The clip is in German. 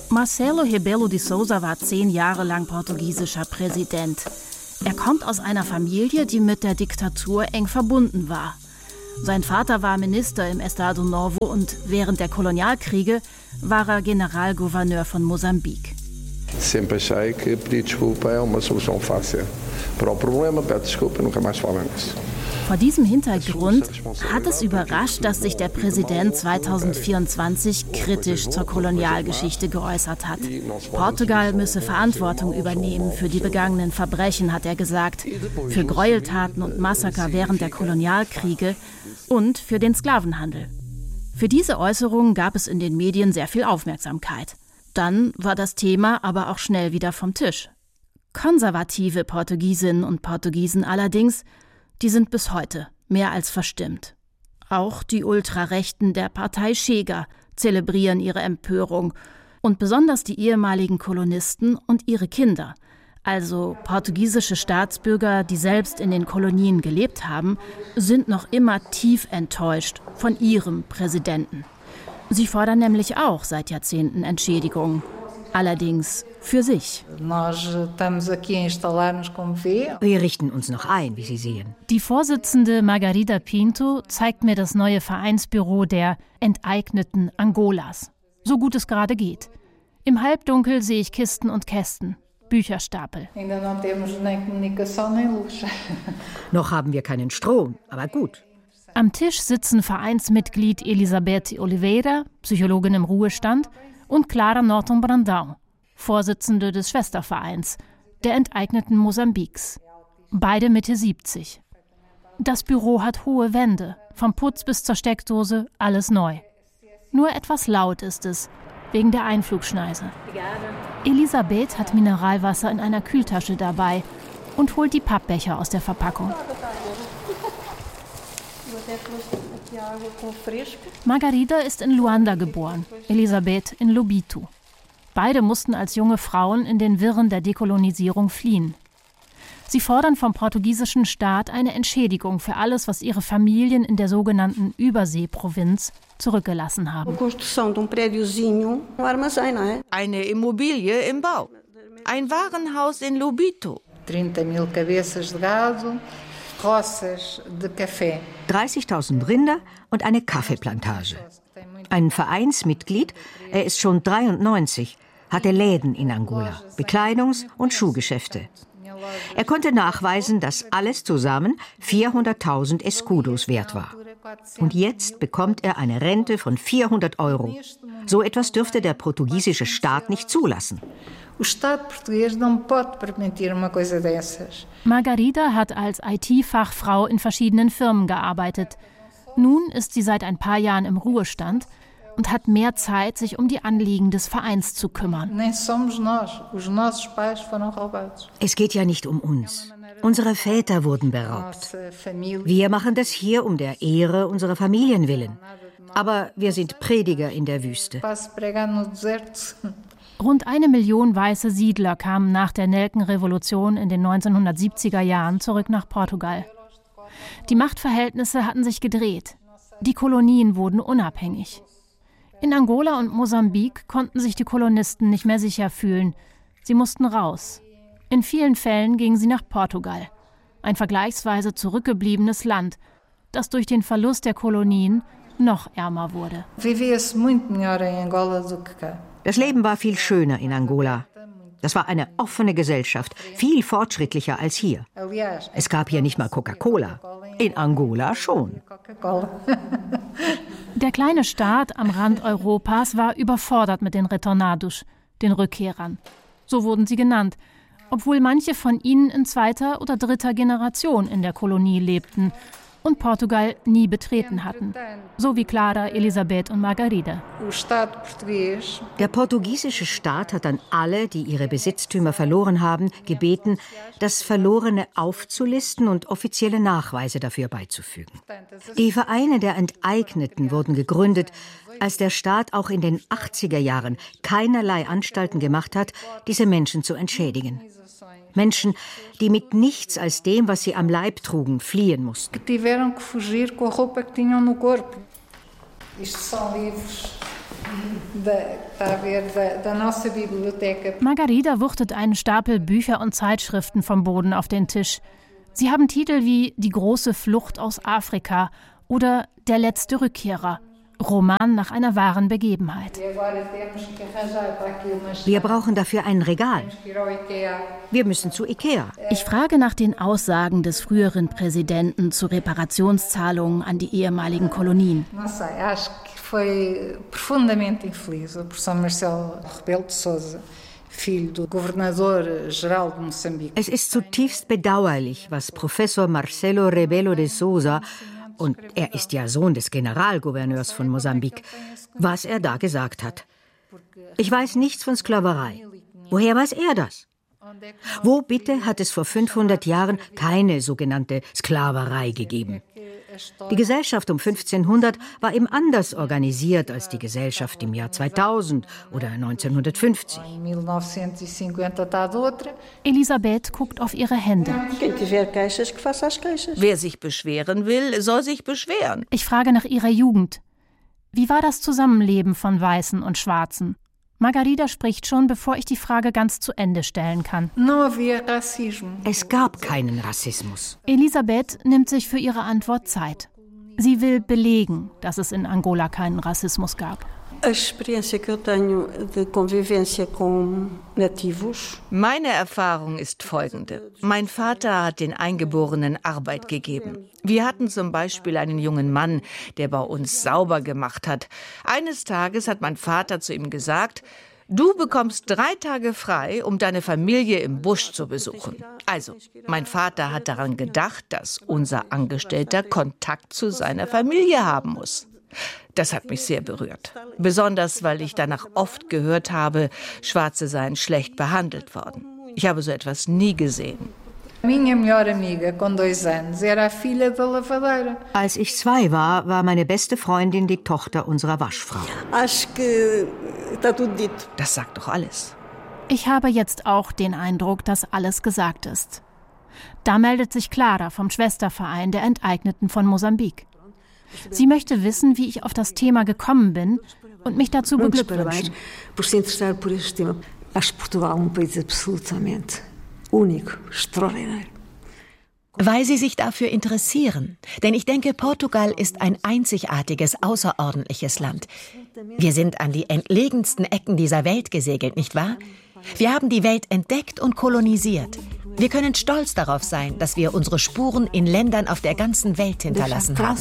Marcelo Rebelo de Sousa war 10 Jahre lang portugiesischer Präsident. Er kommt aus einer Familie, die mit der Diktatur eng verbunden war. Sein Vater war Minister im Estado Novo und während der Kolonialkriege war er Generalgouverneur von Mosambik. Sempre achei que pedir desculpa é uma solução fácil para o problema, pede desculpa e nunca mais fala nisso. Vor diesem Hintergrund hat es überrascht, dass sich der Präsident 2024 kritisch zur Kolonialgeschichte geäußert hat. Portugal müsse Verantwortung übernehmen für die begangenen Verbrechen, hat er gesagt, für Gräueltaten und Massaker während der Kolonialkriege und für den Sklavenhandel. Für diese Äußerungen gab es in den Medien sehr viel Aufmerksamkeit. Dann war das Thema aber auch schnell wieder vom Tisch. Konservative Portugiesinnen und Portugiesen allerdings, die sind bis heute mehr als verstimmt. Auch die Ultrarechten der Partei Chega zelebrieren ihre Empörung. Und besonders die ehemaligen Kolonisten und ihre Kinder, also portugiesische Staatsbürger, die selbst in den Kolonien gelebt haben, sind noch immer tief enttäuscht von ihrem Präsidenten. Sie fordern nämlich auch seit Jahrzehnten Entschädigung. Allerdings für sich. Wir richten uns noch ein, wie Sie sehen. Die Vorsitzende Margarida Pinto zeigt mir das neue Vereinsbüro der enteigneten Angolas. So gut es gerade geht. Im Halbdunkel sehe ich Kisten und Kästen, Bücherstapel. Noch haben wir keinen Strom, aber gut. Am Tisch sitzen Vereinsmitglied Elisabeth Oliveira, Psychologin im Ruhestand, und Clara Norton Brandão, Vorsitzende des Schwestervereins, der enteigneten Mosambiks. Beide Mitte 70. Das Büro hat hohe Wände, vom Putz bis zur Steckdose, alles neu. Nur etwas laut ist es, wegen der Einflugschneise. Elisabeth hat Mineralwasser in einer Kühltasche dabei und holt die Pappbecher aus der Verpackung. Margarida ist in Luanda geboren, Elisabeth in Lobito. Beide mussten als junge Frauen in den Wirren der Dekolonisierung fliehen. Sie fordern vom portugiesischen Staat eine Entschädigung für alles, was ihre Familien in der sogenannten Überseeprovinz zurückgelassen haben. Eine Immobilie im Bau. Ein Warenhaus in Lobito. 30.000 Rinder und eine Kaffeeplantage. Ein Vereinsmitglied, er ist schon 93, hatte Läden in Angola, Bekleidungs- und Schuhgeschäfte. Er konnte nachweisen, dass alles zusammen 400.000 Escudos wert war. Und jetzt bekommt er eine Rente von 400 Euro. So etwas dürfte der portugiesische Staat nicht zulassen. Margarida hat als IT-Fachfrau in verschiedenen Firmen gearbeitet. Nun ist sie seit ein paar Jahren im Ruhestand und hat mehr Zeit, sich um die Anliegen des Vereins zu kümmern. Es geht ja nicht um uns. Unsere Väter wurden beraubt. Wir machen das hier um der Ehre unserer Familien willen. Aber wir sind Prediger in der Wüste. Rund 1 Million weiße Siedler kamen nach der Nelkenrevolution in den 1970er Jahren zurück nach Portugal. Die Machtverhältnisse hatten sich gedreht. Die Kolonien wurden unabhängig. In Angola und Mosambik konnten sich die Kolonisten nicht mehr sicher fühlen. Sie mussten raus. In vielen Fällen gingen sie nach Portugal, ein vergleichsweise zurückgebliebenes Land, das durch den Verlust der Kolonien noch ärmer wurde. Das Leben war viel schöner in Angola. Das war eine offene Gesellschaft, viel fortschrittlicher als hier. Es gab hier nicht mal Coca-Cola. In Angola schon. Der kleine Staat am Rand Europas war überfordert mit den Retornados, den Rückkehrern. So wurden sie genannt, obwohl manche von ihnen in 2. oder 3. Generation in der Kolonie lebten und Portugal nie betreten hatten, so wie Clara, Elisabeth und Margarida. Der portugiesische Staat hat an alle, die ihre Besitztümer verloren haben, gebeten, das Verlorene aufzulisten und offizielle Nachweise dafür beizufügen. Die Vereine der Enteigneten wurden gegründet, als der Staat auch in den 80er Jahren keinerlei Anstalten gemacht hat, diese Menschen zu entschädigen. Menschen, die mit nichts als dem, was sie am Leib trugen, fliehen mussten. Margarida wuchtet einen Stapel Bücher und Zeitschriften vom Boden auf den Tisch. Sie haben Titel wie Die große Flucht aus Afrika oder Der letzte Rückkehrer, Roman nach einer wahren Begebenheit. Wir brauchen dafür ein Regal. Wir müssen zu Ikea. Ich frage nach den Aussagen des früheren Präsidenten zu Reparationszahlungen an die ehemaligen Kolonien. Es ist zutiefst bedauerlich, was Professor Marcelo Rebelo de Sousa, und er ist ja Sohn des Generalgouverneurs von Mosambik, was er da gesagt hat. Ich weiß nichts von Sklaverei. Woher weiß er das? Wo bitte hat es vor 500 Jahren keine sogenannte Sklaverei gegeben? Die Gesellschaft um 1500 war eben anders organisiert als die Gesellschaft im Jahr 2000 oder 1950. Elisabeth guckt auf ihre Hände. Wer sich beschweren will, soll sich beschweren. Ich frage nach ihrer Jugend. Wie war das Zusammenleben von Weißen und Schwarzen? Margarida spricht schon, bevor ich die Frage ganz zu Ende stellen kann. Es gab keinen Rassismus. Elisabeth nimmt sich für ihre Antwort Zeit. Sie will belegen, dass es in Angola keinen Rassismus gab. Meine Erfahrung ist folgende. Mein Vater hat den Eingeborenen Arbeit gegeben. Wir hatten zum Beispiel einen jungen Mann, der bei uns sauber gemacht hat. Eines Tages hat mein Vater zu ihm gesagt: Du bekommst 3 Tage frei, um deine Familie im Busch zu besuchen. Also, mein Vater hat daran gedacht, dass unser Angestellter Kontakt zu seiner Familie haben muss. Das hat mich sehr berührt. Besonders, weil ich danach oft gehört habe, Schwarze seien schlecht behandelt worden. Ich habe so etwas nie gesehen. Als ich 2 war, war meine beste Freundin die Tochter unserer Waschfrau. Das sagt doch alles. Ich habe jetzt auch den Eindruck, dass alles gesagt ist. Da meldet sich Clara vom Schwesterverein der Enteigneten von Mosambik. Sie möchte wissen, wie ich auf das Thema gekommen bin und mich dazu beglückwünschen. Weil Sie sich dafür interessieren. Denn ich denke, Portugal ist ein einzigartiges, außerordentliches Land. Wir sind an die entlegensten Ecken dieser Welt gesegelt, nicht wahr? Wir haben die Welt entdeckt und kolonisiert. Wir können stolz darauf sein, dass wir unsere Spuren in Ländern auf der ganzen Welt hinterlassen haben.